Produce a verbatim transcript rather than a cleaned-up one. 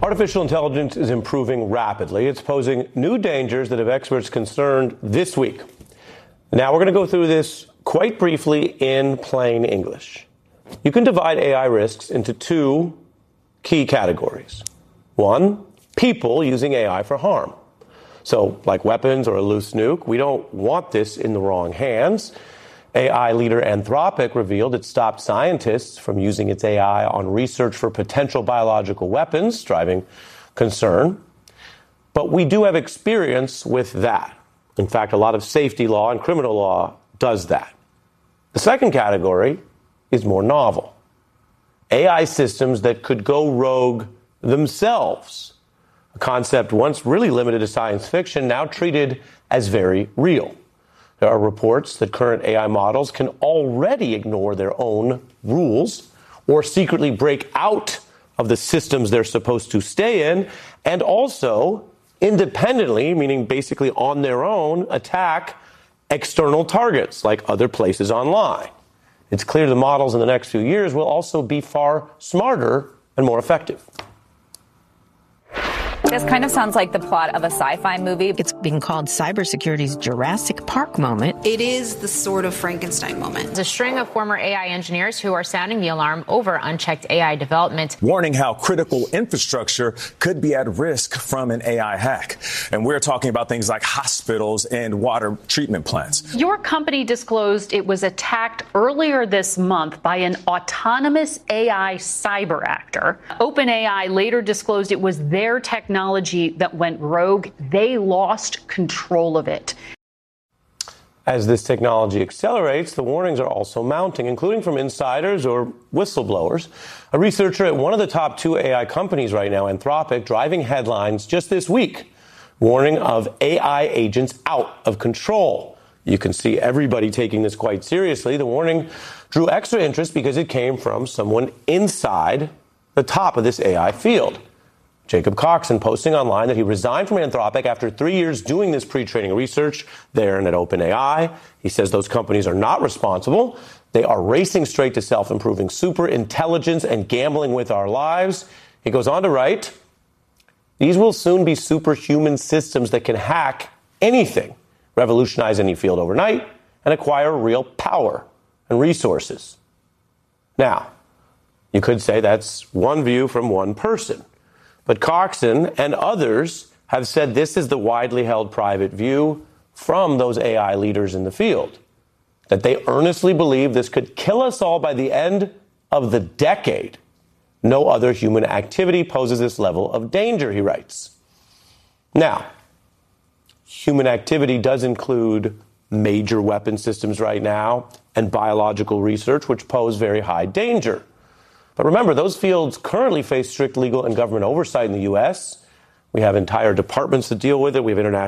Artificial intelligence is improving rapidly. It's posing new dangers that have experts concerned this week. Now, we're going to go through this quite briefly in plain English. You can divide A I risks into two key categories. One, people using A I for harm. So, like weapons or a loose nuke, we don't want this in the wrong hands. A I leader Anthropic revealed it stopped scientists from using its A I on research for potential biological weapons, driving concern. But we do have experience with that. In fact, a lot of safety law and criminal law does that. The second category is more novel. A I systems that could go rogue themselves. A concept once really limited to science fiction, now treated as very real. There are reports that current A I models can already ignore their own rules or secretly break out of the systems they're supposed to stay in, and also independently, meaning basically on their own, attack external targets like other places online. It's clear the models in the next few years will also be far smarter and more effective. This kind of sounds like the plot of a sci-fi movie. It's being called cybersecurity's Jurassic Park moment. It is the sort of Frankenstein moment. It's a string of former A I engineers who are sounding the alarm over unchecked A I development, warning how critical infrastructure could be at risk from an A I hack. And we're talking about things like hospitals and water treatment plants. Your company disclosed it was attacked earlier this month by an autonomous A I cyber actor. OpenAI later disclosed it was their technology that went rogue. They lost control of it. As this technology accelerates, the warnings are also mounting, including from insiders or whistleblowers. A researcher at one of the top two A I companies right now, Anthropic, driving headlines just this week, warning of A I agents out of control. You can see everybody taking this quite seriously. The warning drew extra interest because it came from someone inside the top of this A I field. Jacob Coxon posting online that he resigned from Anthropic after three years doing this pre-training research there and at OpenAI. He says those companies are not responsible. They are racing straight to self-improving super intelligence and gambling with our lives. He goes on to write, these will soon be superhuman systems that can hack anything, revolutionize any field overnight, and acquire real power and resources. Now, you could say that's one view from one person. But Coxon and others have said this is the widely held private view from those A I leaders in the field, that they earnestly believe this could kill us all by the end of the decade. No other human activity poses this level of danger, he writes. Now, human activity does include major weapon systems right now and biological research, which pose very high danger. But remember, those fields currently face strict legal and government oversight in the U S. We have entire departments that deal with it. We have international